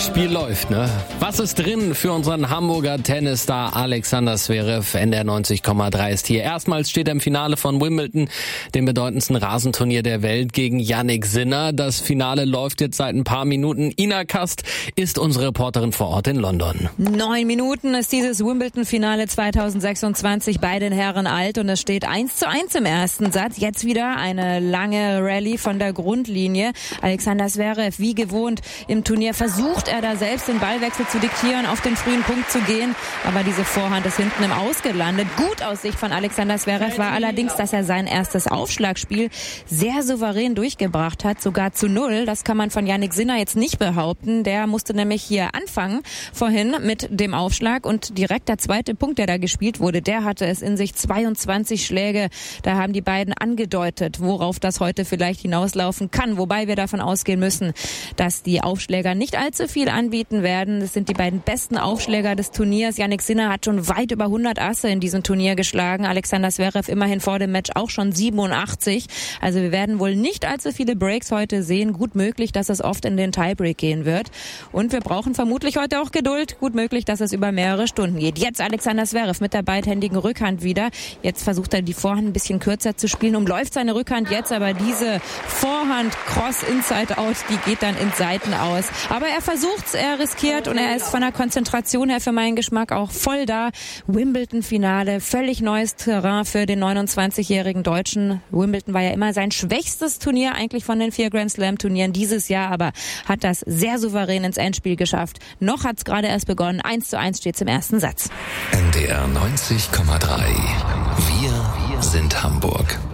Spiel läuft, ne? Was ist drin für unseren Hamburger Tennisstar Alexander Zverev? NDR 90,3 ist hier. Erstmals steht er im Finale von Wimbledon, dem bedeutendsten Rasenturnier der Welt, gegen Jannik Sinner. Das Finale läuft jetzt seit ein paar Minuten. Ina Kast ist unsere Reporterin vor Ort in London. 9 Minuten ist dieses Wimbledon-Finale 2026 bei den Herren alt und es steht 1:1 im ersten Satz. Jetzt wieder eine lange Rallye von der Grundlinie. Alexander Zverev, wie gewohnt im Turnier, versucht er da selbst den Ballwechsel zu diktieren, auf den frühen Punkt zu gehen. Aber diese Vorhand ist hinten im Aus gelandet. Gut aus Sicht von Alexander Zverev war allerdings, dass er sein erstes Aufschlagspiel sehr souverän durchgebracht hat, sogar zu 0. Das kann man von Jannik Sinner jetzt nicht behaupten. Der musste nämlich hier anfangen vorhin mit dem Aufschlag und direkt der zweite Punkt, der da gespielt wurde, der hatte es in sich. 22 Schläge. Da haben die beiden angedeutet, worauf das heute vielleicht hinauslaufen kann. Wobei wir davon ausgehen müssen, dass die Aufschläger nicht allzu viel anbieten werden. Das sind die beiden besten Aufschläger des Turniers. Jannik Sinner hat schon weit über 100 Asse in diesem Turnier geschlagen. Alexander Zverev immerhin vor dem Match auch schon 87. Also wir werden wohl nicht allzu viele Breaks heute sehen. Gut möglich, dass es oft in den Tiebreak gehen wird. Und wir brauchen vermutlich heute auch Geduld. Gut möglich, dass es über mehrere Stunden geht. Jetzt Alexander Zverev mit der beidhändigen Rückhand wieder. Jetzt versucht er die Vorhand ein bisschen kürzer zu spielen. Umläuft seine Rückhand jetzt, aber diese Vorhand Cross Inside Out, die geht dann ins Seiten aus. Aber er versucht's, er riskiert und er ist von der Konzentration her für meinen Geschmack auch voll da. Wimbledon-Finale, völlig neues Terrain für den 29-jährigen Deutschen. Wimbledon war ja immer sein schwächstes Turnier eigentlich von den 4 Grand Slam-Turnieren dieses Jahr, aber hat das sehr souverän ins Endspiel geschafft. Noch hat's gerade erst begonnen. 1:1 steht's im ersten Satz. NDR 90,3. Wir sind Hamburg.